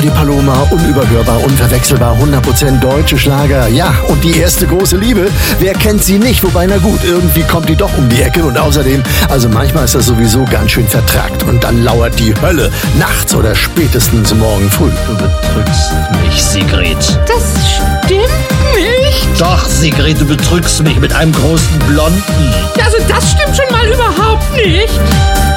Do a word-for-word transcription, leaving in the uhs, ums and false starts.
Radio Paloma, unüberhörbar, unverwechselbar, hundert Prozent deutsche Schlager. Ja, und die erste große Liebe, wer kennt sie nicht? Wobei, na gut, irgendwie kommt die doch um die Ecke. Und außerdem, also manchmal ist das sowieso ganz schön vertrackt. Und dann lauert die Hölle, nachts oder spätestens morgen früh. Du betrügst mich, Sigrid. Das stimmt nicht. Doch, Sigrid, du betrügst mich mit einem großen Blonden. Also das stimmt schon mal überhaupt nicht.